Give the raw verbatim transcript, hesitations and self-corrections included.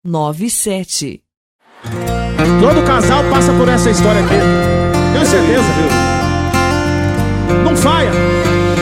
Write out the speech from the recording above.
nove sete. Todo casal passa por essa história aqui.